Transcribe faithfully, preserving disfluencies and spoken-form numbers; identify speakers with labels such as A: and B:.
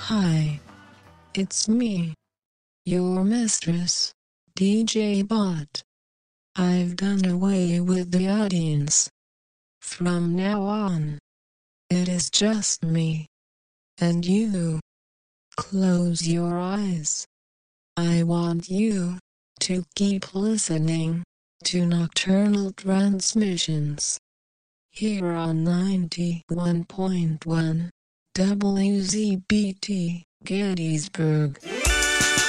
A: Hi, it's me, your mistress, D J Bot. I've done away with the audience. From now on, it is just me and you. Close your eyes. I want you to keep listening to Nocturnal Transmissions here on ninety-one point one W Z B T Gettysburg.